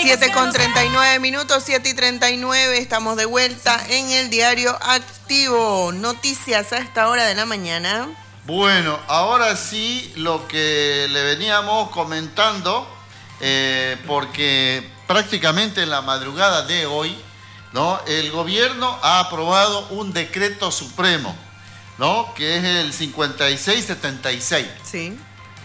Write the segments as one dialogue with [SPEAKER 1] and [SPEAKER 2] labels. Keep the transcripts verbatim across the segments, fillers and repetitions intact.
[SPEAKER 1] siete con treinta y nueve minutos, siete y treinta y nueve, estamos de vuelta en el diario Activo. Noticias a esta hora de la mañana.
[SPEAKER 2] Bueno, ahora sí lo que le veníamos comentando, eh, porque prácticamente en la madrugada de hoy, ¿no?, el gobierno ha aprobado un decreto supremo, ¿no?, que es el cincuenta y seis setenta y seis.
[SPEAKER 1] Sí.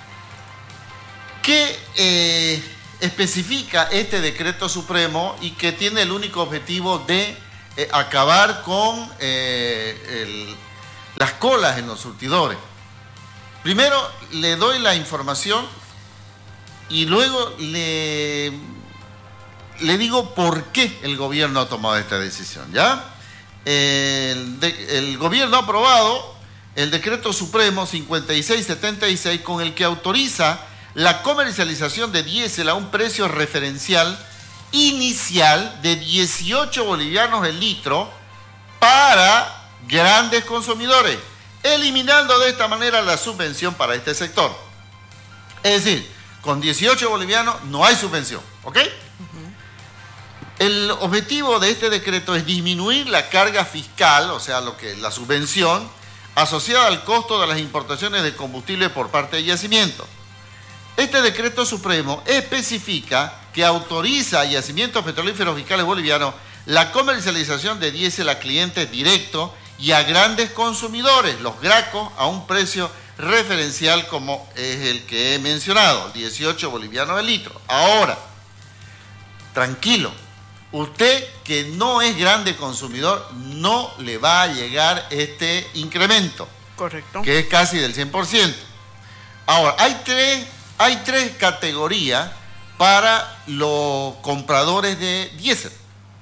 [SPEAKER 2] Que eh, especifica este decreto supremo y que tiene el único objetivo de eh, acabar con eh, el, las colas en los surtidores. Primero le doy la información y luego le, le digo por qué el gobierno ha tomado esta decisión, ¿ya? El, de, el gobierno ha aprobado el decreto supremo cincuenta y seis setenta y seis con el que autoriza la comercialización de diésel a un precio referencial inicial de dieciocho bolivianos el litro para grandes consumidores, eliminando de esta manera la subvención para este sector. Es decir, con dieciocho bolivianos no hay subvención, ¿ok? Uh-huh. El objetivo de este decreto es disminuir la carga fiscal, o sea, lo que la subvención asociada al costo de las importaciones de combustible por parte de yacimientos. Este decreto supremo especifica que autoriza a yacimientos petrolíferos fiscales bolivianos la comercialización de diésel a clientes directos y a grandes consumidores, los gracos, a un precio referencial como es el que he mencionado, dieciocho bolivianos el litro. Ahora, tranquilo, usted que no es grande consumidor no le va a llegar este incremento.
[SPEAKER 1] Correcto.
[SPEAKER 2] Que es casi del cien por ciento. Ahora, hay tres... Hay tres categorías para los compradores de diésel.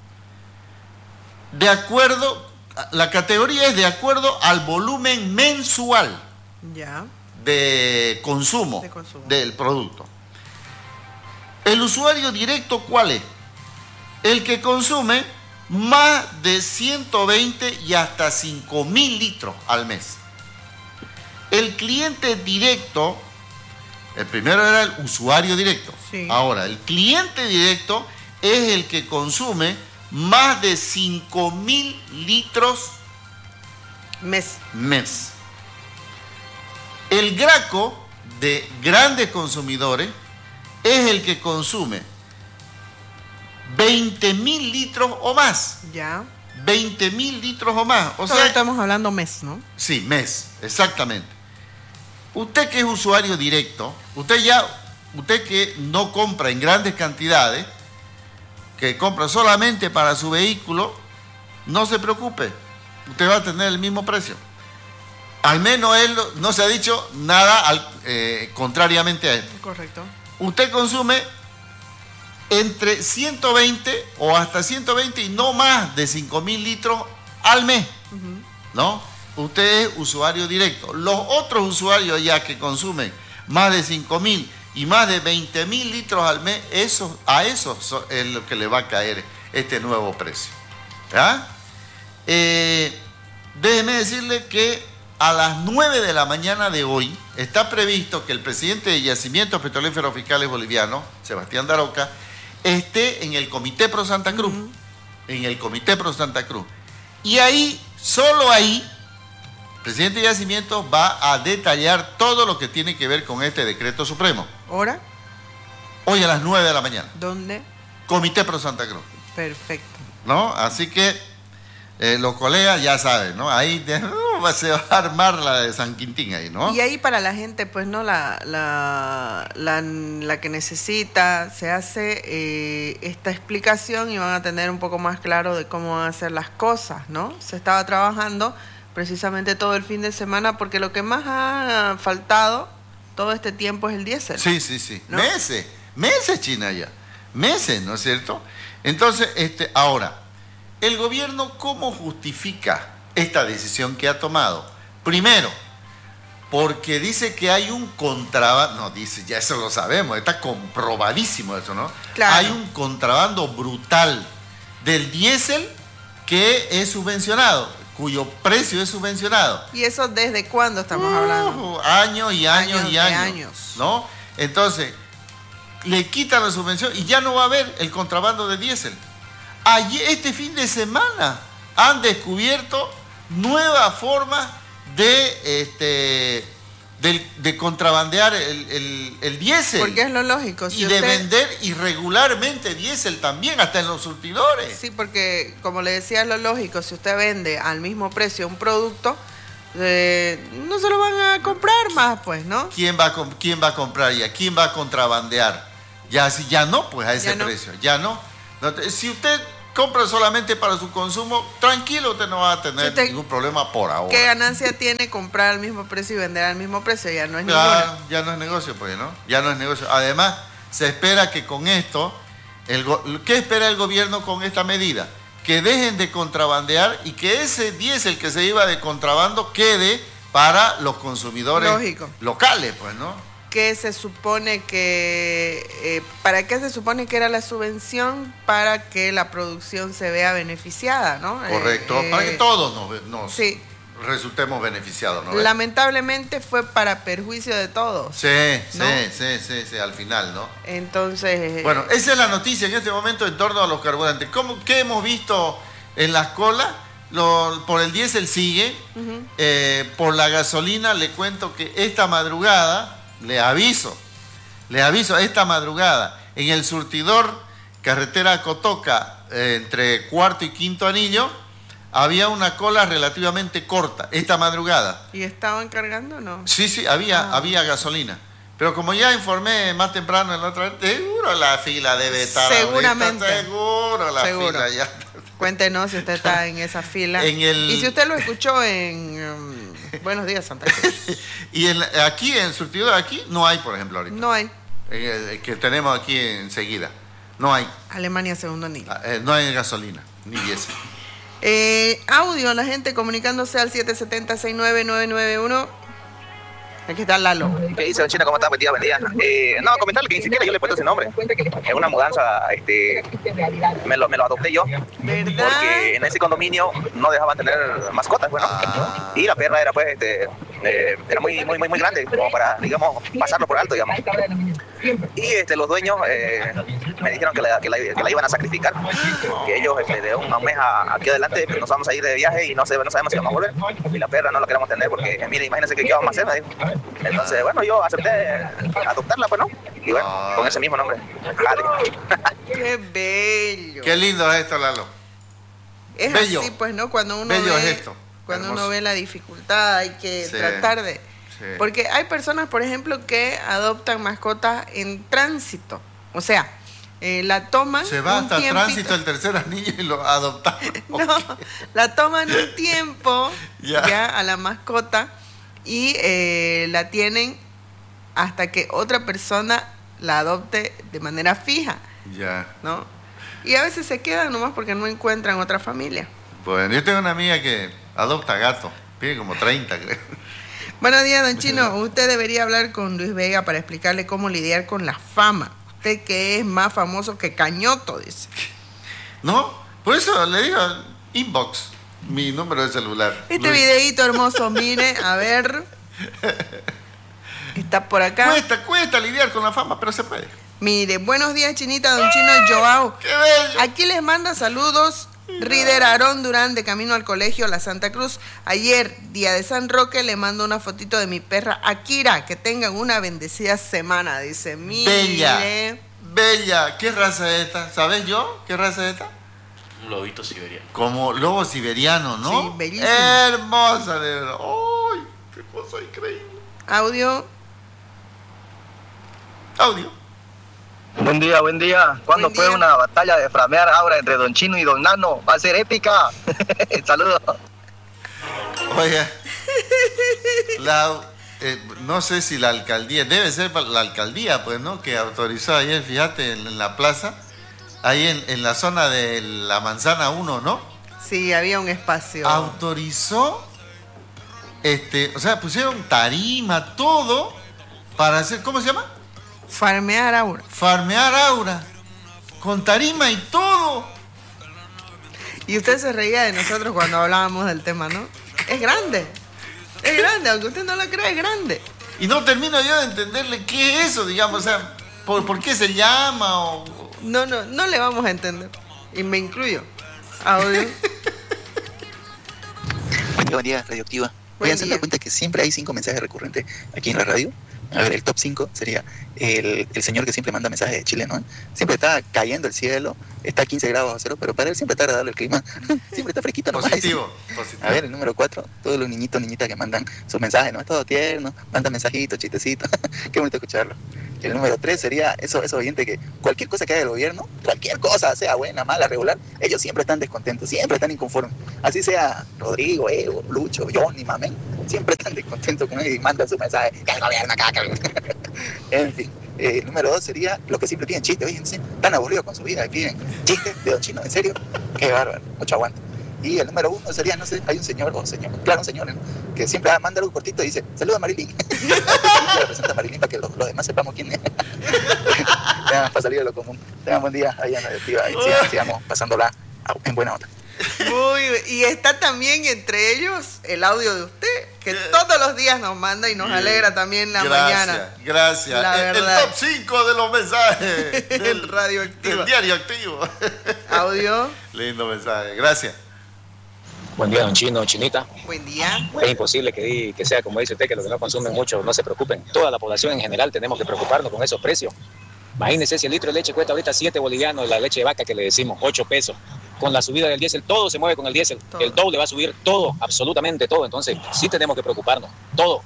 [SPEAKER 2] De acuerdo, la categoría es de acuerdo al volumen mensual
[SPEAKER 1] ya.
[SPEAKER 2] de consumo,
[SPEAKER 1] de consumo
[SPEAKER 2] del producto. El usuario directo, ¿cuál es? El que consume más de ciento veinte y hasta cinco mil litros al mes. El cliente directo, el primero era el usuario directo.
[SPEAKER 1] Sí.
[SPEAKER 2] Ahora, el cliente directo es el que consume más de cinco mil litros
[SPEAKER 1] mes.
[SPEAKER 2] mes. El graco de grandes consumidores es el que consume veinte mil litros o más.
[SPEAKER 1] Ya.
[SPEAKER 2] veinte mil litros o más. O
[SPEAKER 1] Solo
[SPEAKER 2] sea,
[SPEAKER 1] estamos hablando mes, ¿no?
[SPEAKER 2] Sí, mes, exactamente. Usted que es usuario directo, usted ya, usted que no compra en grandes cantidades, que compra solamente para su vehículo, no se preocupe, usted va a tener el mismo precio. Al menos él no se ha dicho nada al, eh, contrariamente a esto.
[SPEAKER 1] Correcto. Usted
[SPEAKER 2] consume entre ciento veinte o hasta ciento veinte y no más de cinco mil litros al mes, uh-huh. ¿no? Usted es usuario directo. Los otros usuarios ya que consumen más de cinco mil y más de veinte mil litros al mes, esos, a esos es lo que le va a caer este nuevo precio. ¿Ya? Eh, déjeme decirle que a las nueve de la mañana de hoy está previsto que el presidente de Yacimientos Petrolíferos Fiscales Bolivianos, Sebastián Daroca, esté en el Comité Pro Santa Cruz. Uh-huh. En el Comité Pro Santa Cruz. Y ahí, solo ahí, el presidente de Yacimientos va a detallar todo lo que tiene que ver con este decreto supremo.
[SPEAKER 1] ¿Hora?
[SPEAKER 2] Hoy a las nueve de la mañana.
[SPEAKER 1] ¿Dónde?
[SPEAKER 2] Comité Pro Santa Cruz.
[SPEAKER 1] Perfecto.
[SPEAKER 2] ¿No? Así que eh, los colegas ya saben, ¿no? Ahí de, uh, se va a armar la de San Quintín ahí, ¿no?
[SPEAKER 1] Y ahí para la gente, pues, ¿no? La, la, la, la que necesita, se hace eh, esta explicación y van a tener un poco más claro de cómo van a hacer las cosas, ¿no? Se estaba trabajando precisamente todo el fin de semana, porque lo que más ha faltado todo este tiempo es el diésel.
[SPEAKER 2] Sí, sí, sí.
[SPEAKER 1] ¿No?
[SPEAKER 2] Meses, meses, China, ya. Meses, ¿no es cierto? Entonces, este, ahora, ¿el gobierno cómo justifica esta decisión que ha tomado? Primero, porque dice que hay un contrabando, no, dice, ya eso lo sabemos, está comprobadísimo eso, ¿no?
[SPEAKER 1] Claro.
[SPEAKER 2] Hay un contrabando brutal del diésel que es subvencionado, cuyo precio es subvencionado.
[SPEAKER 1] ¿Y eso desde cuándo estamos
[SPEAKER 2] uh,
[SPEAKER 1] hablando?
[SPEAKER 2] Años y años,
[SPEAKER 1] años
[SPEAKER 2] y años,
[SPEAKER 1] años.
[SPEAKER 2] ¿no? Entonces, le quitan la subvención y ya no va a haber el contrabando de diésel. Allí, este fin de semana han descubierto nuevas formas de, este, de, de contrabandear el, el, el diésel.
[SPEAKER 1] Porque es lo lógico. Si
[SPEAKER 2] y
[SPEAKER 1] usted...
[SPEAKER 2] de vender irregularmente diésel también, hasta en los surtidores.
[SPEAKER 1] Sí, porque como le decía, es lo lógico. Si usted vende al mismo precio un producto, eh, no se lo van a comprar más, pues, ¿no?
[SPEAKER 2] ¿Quién va a, quién va a comprar ya? ¿Quién va a contrabandear? Ya, si ya no, pues a ese
[SPEAKER 1] ya
[SPEAKER 2] precio.
[SPEAKER 1] No.
[SPEAKER 2] Ya no. no te, si usted compra solamente para su consumo, tranquilo, usted no va a tener
[SPEAKER 1] usted,
[SPEAKER 2] ningún problema por ahora.
[SPEAKER 1] ¿Qué ganancia tiene comprar al mismo precio y vender al mismo precio? Ya no es
[SPEAKER 2] ya,
[SPEAKER 1] ninguna.
[SPEAKER 2] Ya no es negocio, pues, ¿no? Ya no es negocio. Además, se espera que con esto, el go ¿qué espera el gobierno con esta medida? Que dejen de contrabandear y que ese diésel que se iba de contrabando quede para los consumidores
[SPEAKER 1] Lógico.
[SPEAKER 2] locales, pues, ¿no?
[SPEAKER 1] ¿Qué se supone que, eh, para qué se supone que era la subvención? Para que la producción se vea beneficiada, ¿no?
[SPEAKER 2] Correcto, eh, para que todos nos, nos
[SPEAKER 1] sí.
[SPEAKER 2] resultemos beneficiados, ¿no?
[SPEAKER 1] Lamentablemente fue para perjuicio de todos.
[SPEAKER 2] Sí,
[SPEAKER 1] ¿no?
[SPEAKER 2] sí, sí, sí, sí, al final, ¿no?
[SPEAKER 1] Entonces...
[SPEAKER 2] Bueno, esa es la noticia en este momento en torno a los carburantes. ¿Cómo, ¿Qué hemos visto en las colas? Lo, por el diésel sigue, uh-huh. eh, por la gasolina le cuento que esta madrugada... Le aviso, le aviso, esta madrugada, en el surtidor carretera Cotoca, eh, entre cuarto y quinto anillo, había una cola relativamente corta, esta madrugada.
[SPEAKER 1] ¿Y estaban cargando o no?
[SPEAKER 2] Sí, sí, había,
[SPEAKER 1] ah.
[SPEAKER 2] había gasolina. Pero como ya informé más temprano en la otra vez, seguro la fila debe estar
[SPEAKER 1] seguramente.
[SPEAKER 2] Ahorita, seguro la
[SPEAKER 1] seguro.
[SPEAKER 2] fila ya.
[SPEAKER 1] Cuéntenos si usted está en esa fila.
[SPEAKER 2] En el...
[SPEAKER 1] Y si usted lo escuchó en... Um, Buenos días, Santa Cruz.
[SPEAKER 2] Y en, aquí, en surtidor, aquí, no hay, por ejemplo, ahorita.
[SPEAKER 1] No hay.
[SPEAKER 2] El, el que tenemos aquí enseguida. No hay.
[SPEAKER 1] Alemania, segundo anillo.
[SPEAKER 2] Eh, no hay gasolina, ni diésel.
[SPEAKER 1] Eh, audio, la gente comunicándose al siete siete cero, seis nueve nueve nueve uno. Aquí está Lalo.
[SPEAKER 3] ¿Qué dice, don Chino? ¿Cómo está? Buen día, buen día. Eh, no, comentarle que ni siquiera yo le he puesto ese nombre. Es una mudanza, este, me lo, me lo adopté yo.
[SPEAKER 1] ¿Verdad?
[SPEAKER 3] Porque en ese condominio no dejaban tener mascotas, bueno. Ah. Y la perra era, pues, este, eh, era muy, muy, muy, muy grande, como para, digamos, pasarlo por alto, digamos. Y este, los dueños eh, me dijeron que la, que, la, que la iban a sacrificar. Que ellos, este, de un mes a, aquí adelante, pues, nos vamos a ir de viaje y no, sé, no sabemos si vamos a volver. Y la perra no la queremos tener porque, mire, imagínense que qué vamos a hacer, me dijo. Entonces, bueno, yo acepté adoptarla, pues, ¿no? Y bueno, ah. con ese mismo nombre. Jale.
[SPEAKER 1] ¡Qué bello!
[SPEAKER 2] Qué lindo es esto, Lalo.
[SPEAKER 1] Es bello. Así, pues, ¿no? Cuando uno
[SPEAKER 2] bello
[SPEAKER 1] ve,
[SPEAKER 2] es esto.
[SPEAKER 1] Cuando
[SPEAKER 2] hermoso.
[SPEAKER 1] Uno ve la dificultad, hay que
[SPEAKER 2] sí.
[SPEAKER 1] tratar de...
[SPEAKER 2] Sí.
[SPEAKER 1] Porque hay personas, por ejemplo, que adoptan mascotas en tránsito. O sea, eh, la toman...
[SPEAKER 2] Se va
[SPEAKER 1] un
[SPEAKER 2] hasta
[SPEAKER 1] tiempito.
[SPEAKER 2] tránsito el tercer anillo y lo adoptan.
[SPEAKER 1] No, la toman un tiempo ya, ya a la mascota y eh, la tienen hasta que otra persona la adopte de manera fija.
[SPEAKER 2] Ya.
[SPEAKER 1] ¿No? Y a veces se quedan nomás porque no encuentran otra familia.
[SPEAKER 2] Bueno, yo tengo una amiga que adopta gato. Tiene como treinta, creo.
[SPEAKER 1] Buenos días, don Chino. Usted debería hablar con Luis Vega para explicarle cómo lidiar con la fama. Usted que es más famoso que Cañoto, dice.
[SPEAKER 2] No, por eso le digo inbox, mi número de celular.
[SPEAKER 1] Este Luis. Videíto hermoso, mire, a ver. Está por acá.
[SPEAKER 2] Cuesta, cuesta lidiar con la fama, pero se puede.
[SPEAKER 1] Mire, buenos días, Chinita, don Chino Joao.
[SPEAKER 2] ¡Qué bello!
[SPEAKER 1] Aquí les manda saludos Rider Aarón Durán, de camino al colegio La Santa Cruz. Ayer, día de San Roque, le mando una fotito de mi perra Akira. Que tengan una bendecida semana, dice. Mire.
[SPEAKER 2] Bella, bella. ¿Qué raza es esta? ¿Sabes yo qué raza es esta?
[SPEAKER 4] Un lobito siberiano.
[SPEAKER 2] Como lobo siberiano, ¿no?
[SPEAKER 1] Sí, bellísimo.
[SPEAKER 2] Hermosa, de verdad. ¡Ay, qué cosa increíble!
[SPEAKER 1] Audio.
[SPEAKER 2] Audio.
[SPEAKER 5] Buen día, buen día. ¿Cuándo fue una batalla de flamear ahora entre Don Chino y Don Nano? Va a ser épica. Saludos.
[SPEAKER 2] Oye, la, eh, no sé si la alcaldía, debe ser la alcaldía, pues, ¿no? Que autorizó ayer, fíjate, en, en la plaza, ahí en, en la zona de la Manzana uno, ¿no?
[SPEAKER 1] Sí, había un espacio.
[SPEAKER 2] Autorizó, este, o sea, pusieron tarima, todo, para hacer, ¿cómo se llama?
[SPEAKER 1] Farmear aura.
[SPEAKER 2] Farmear aura. Con tarima y todo.
[SPEAKER 1] Y usted se reía de nosotros cuando hablábamos del tema, ¿no? Es grande. Es grande, aunque usted no lo crea, es grande.
[SPEAKER 2] Y no termino yo de entenderle qué es eso, digamos. O sea, ¿Por, ¿por qué se llama? O...
[SPEAKER 1] No, no, no le vamos a entender. Y me incluyo. Audio.
[SPEAKER 4] Buen día, Radioactiva. Voy a hacer la cuenta que siempre hay cinco mensajes recurrentes aquí en la radio. A ver, el top cinco sería el, el señor que siempre manda mensajes de Chile, ¿no? Siempre está cayendo el cielo, está a quince grados a cero, pero para él siempre está agradable el clima. Siempre está fresquito nomás.
[SPEAKER 2] Positivo, positivo.
[SPEAKER 4] A ver, el número cuatro, todos los niñitos, niñitas que mandan sus mensajes, ¿no? Es todo tierno, mandan mensajitos, chistecitos. Qué bonito escucharlo. El número tres sería esos eso oyentes que cualquier cosa que haga el gobierno, cualquier cosa, sea buena, mala, regular, ellos siempre están descontentos, siempre están inconformes. Así sea Rodrigo, Evo, Lucho, Johnny, Mamén, siempre están descontentos con él y mandan su mensaje, que el gobierno acá, que el... En fin, eh, el número dos sería los que siempre piden chistes, oye, están aburridos con su vida y piden chistes de Don Chino, en serio, qué bárbaro, mucho aguante. Y el número uno sería, no sé, hay un señor, o señor, claro, un señor, ¿no? Que siempre manda algo cortito y dice, saluda a Marilyn. Le representa a Marilyn para que los, los demás sepamos quién es. Para salir de lo común. Tengan buen día, ahí en la directiva, y sigamos, sigamos pasándola en buena onda.
[SPEAKER 1] Muy bien. Y está también entre ellos el audio de usted, que todos los días nos manda y nos bien. Alegra también la
[SPEAKER 2] gracias,
[SPEAKER 1] mañana.
[SPEAKER 2] Gracias, gracias. El, el top cinco de los mensajes del,
[SPEAKER 1] el radio activo.
[SPEAKER 2] Del diario activo.
[SPEAKER 1] Audio.
[SPEAKER 2] Lindo mensaje, gracias.
[SPEAKER 6] Buen día, don Chino, Chinita.
[SPEAKER 1] Buen día.
[SPEAKER 6] Es imposible que, que sea como dice usted, que los que no consumen mucho no se preocupen. Toda la población en general tenemos que preocuparnos con esos precios. Imagínense si el litro de leche cuesta ahorita siete bolivianos, la leche de vaca que le decimos, ocho pesos. Con la subida del diésel, todo se mueve con el diésel. Todo. El doble va a subir todo, absolutamente todo. Entonces, sí tenemos que preocuparnos, todo.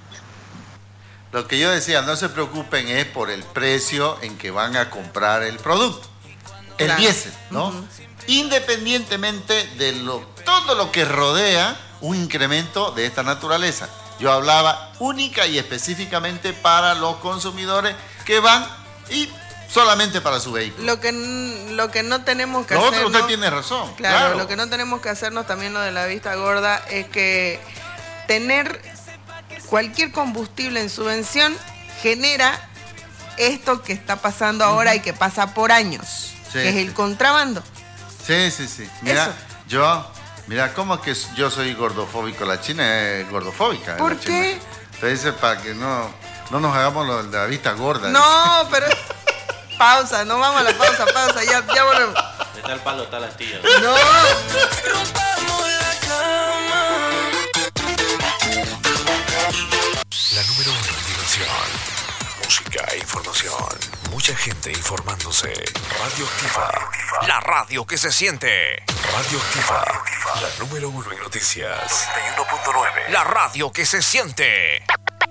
[SPEAKER 2] Lo que yo decía, no se preocupen es por el precio en que van a comprar el producto. El claro. diésel, ¿no? Uh-huh. Independientemente de lo, todo lo que rodea un incremento de esta naturaleza. Yo hablaba única y específicamente para los consumidores que van y solamente para su vehículo.
[SPEAKER 1] Lo que, lo que no tenemos que
[SPEAKER 2] hacer. Lo
[SPEAKER 1] hacernos,
[SPEAKER 2] otro usted tiene razón.
[SPEAKER 1] Claro,
[SPEAKER 2] claro,
[SPEAKER 1] lo que no tenemos que hacernos también lo de la vista gorda es que tener cualquier combustible en subvención genera esto que está pasando ahora uh-huh. y que pasa por años, sí, que es el contrabando.
[SPEAKER 2] Sí, sí, sí. Mira, Eso. yo, mira, ¿cómo es que yo soy gordofóbico? La China es gordofóbica.
[SPEAKER 1] ¿Por qué?
[SPEAKER 2] Te dice para que no, no nos hagamos lo de la vista gorda.
[SPEAKER 1] No, dice. Pero... Pausa, no vamos a la pausa, pausa, ya, ya volvemos.
[SPEAKER 7] Está el palo, está la astilla.
[SPEAKER 1] No.
[SPEAKER 8] La número uno en diversión, música e información. Mucha gente informándose. Radioactiva. La radio que se siente. Radioactiva. La número uno en noticias. noventa y uno punto nueve. La radio que se siente.